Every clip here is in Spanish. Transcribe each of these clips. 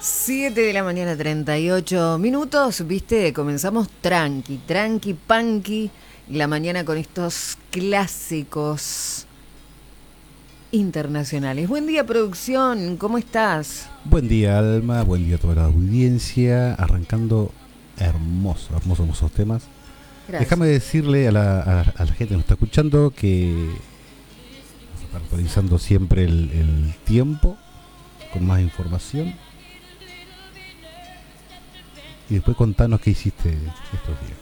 7 de la mañana, 38 minutos, viste, comenzamos tranqui, punky, la mañana con estos clásicos internacionales. Buen día, producción, ¿cómo estás? Buen día, Alma, buen día a toda la audiencia, arrancando hermosos temas. Gracias. Déjame decirle a la gente que nos está escuchando que vamos a estar actualizando siempre el tiempo con más información. Y después contanos qué hiciste estos días.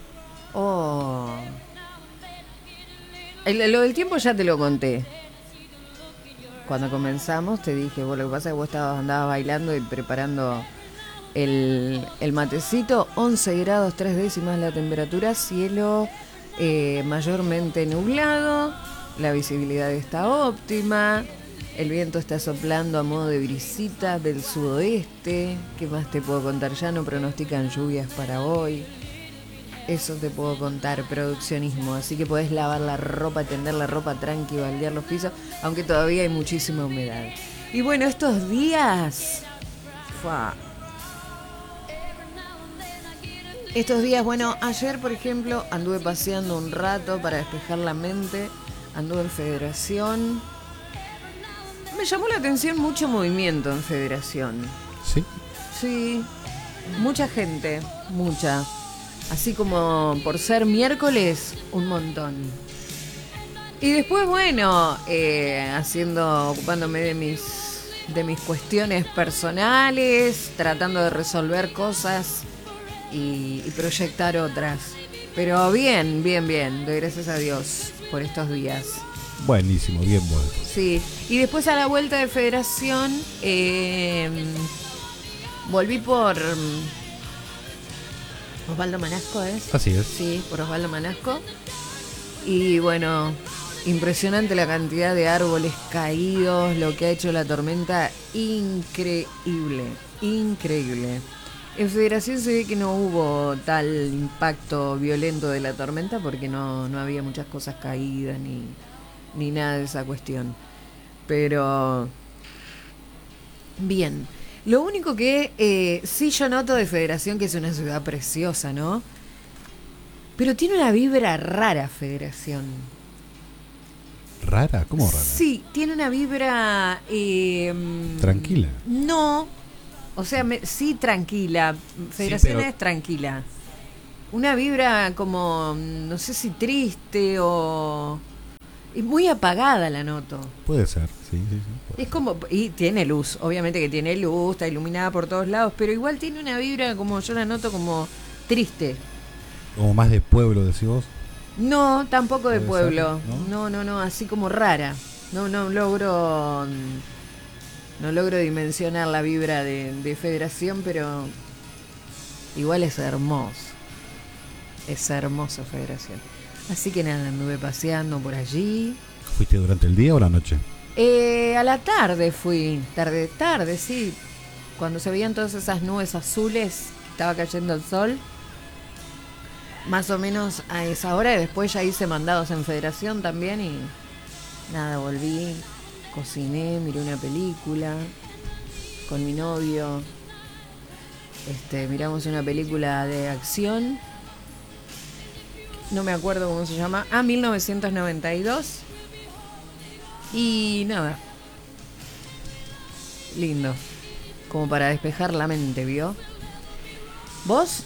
Lo del tiempo ya te lo conté. Cuando comenzamos te dije, lo que pasa es que vos andabas bailando y preparando el matecito. 11 grados 3 décimas la temperatura, cielo mayormente nublado, la visibilidad está óptima. El viento está soplando a modo de brisita del sudoeste. ¿Qué más te puedo contar? Ya no pronostican lluvias para hoy. Eso te puedo contar, produccionismo. Así que podés lavar la ropa, tender la ropa tranqui, baldear los pisos, aunque todavía hay muchísima humedad. Y bueno, estos días... bueno, ayer por ejemplo anduve paseando un rato para despejar la mente. Anduve en Federación. Me llamó la atención mucho movimiento en Federación. ¿Sí? Sí, mucha gente, mucha. Así como por ser miércoles, un montón. Y después, bueno, ocupándome de mis cuestiones personales, tratando de resolver cosas y proyectar otras. Pero bien, doy gracias a Dios por estos días. Buenísimo, bien bueno. Sí, y después a la vuelta de Federación volví por Osvaldo Manasco, ¿es? Así es. Sí, por Osvaldo Manasco. Y bueno, impresionante la cantidad de árboles caídos, lo que ha hecho la tormenta, increíble. En Federación se ve que no hubo tal impacto violento de la tormenta porque no había muchas cosas caídas ni nada de esa cuestión. Pero bien, lo único que sí yo noto de Federación, que es una ciudad preciosa, ¿no? Pero tiene una vibra rara Federación. ¿Rara? ¿Cómo rara? Sí, tiene una vibra... ¿Tranquila? No, o sea, sí tranquila. Federación es tranquila. Una vibra como, no sé si triste o... Es muy apagada la noto. Puede ser, sí. Es como, y tiene luz, obviamente que tiene luz, está iluminada por todos lados, pero igual tiene una vibra como, yo la noto como triste. ¿Como más de pueblo, decís vos? No, tampoco de pueblo. Ser, No, así como rara. No logro dimensionar la vibra de Federación, pero igual es hermoso. Es hermoso Federación. Así que nada, anduve paseando por allí. ¿Fuiste durante el día o la noche? A la tarde fui, tarde, sí. Cuando se veían todas esas nubes azules, estaba cayendo el sol. Más o menos a esa hora, y después ya hice mandados en Federación también y nada, volví, cociné, miré una película con mi novio. Miramos una película de acción. No me acuerdo cómo se llama. 1992. Y nada. Lindo. Como para despejar la mente, ¿vio? ¿Vos?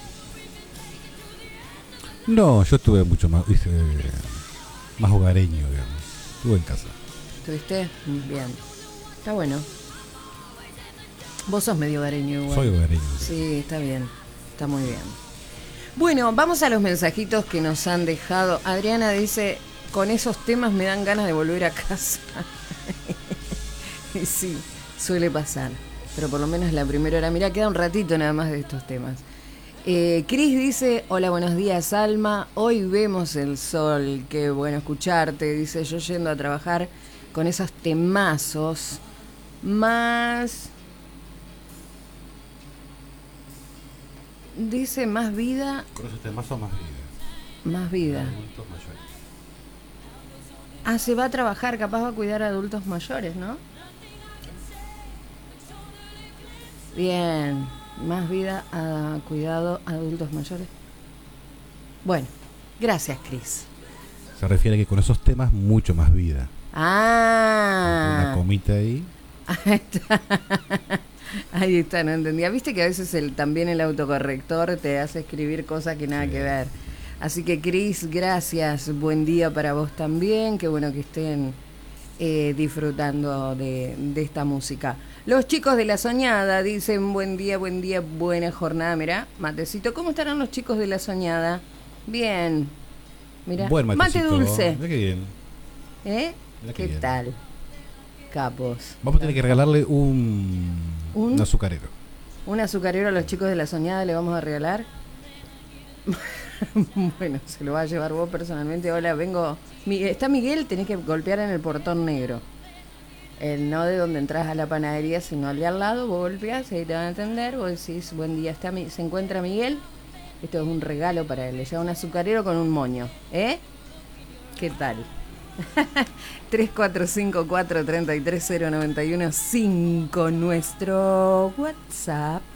No, yo estuve mucho más, más hogareño, digamos. Estuve en casa. ¿Estuviste? Bien. Está bueno. Vos sos medio hogareño igual. Soy hogareño. Sí, está bien. Está muy bien. Bueno, vamos a los mensajitos que nos han dejado. Adriana dice, con esos temas me dan ganas de volver a casa. Y sí, suele pasar. Pero por lo menos la primera hora. Mirá, queda un ratito nada más de estos temas. Cris dice, hola, buenos días, Alma. Hoy vemos el sol. Qué bueno escucharte. Dice, yo yendo a trabajar con esos temazos. Más... Dice, más vida... Con esos temazos más vida. Más vida. Adultos mayores. Ah, se va a trabajar, capaz va a cuidar a adultos mayores, ¿no? Bien, más vida a cuidado a adultos mayores. Bueno, gracias, Cris. Se refiere a que con esos temas mucho más vida. Ah. Una comita ahí. Ahí está. Ahí está, no entendía. Viste que a veces también el autocorrector te hace escribir cosas que nada Sí. que ver. Así que, Cris, gracias. Buen día para vos también. Qué bueno que estén disfrutando de esta música. Los chicos de La Soñada dicen buen día, buena jornada. Mirá, matecito. ¿Cómo estarán los chicos de La Soñada? Bien. Mirá, Buen mate matecito. dulce. Mirá qué bien. ¿Eh? Mirá qué ¿Qué bien. tal? Capos. Vamos a tener que regalarle un azucarero. Un azucarero a los chicos de La Soñada le vamos a regalar. Bueno, se lo va a llevar vos personalmente. Hola, vengo. Está Miguel, tenés que golpear en el portón negro. El no de donde entras a la panadería, sino al de al lado. Vos golpeás, ahí te van a atender. Vos decís, buen día, se encuentra Miguel. Esto es un regalo para él. Le lleva un azucarero con un moño. ¿Eh? ¿Qué tal? 3454-33091-5 nuestro WhatsApp.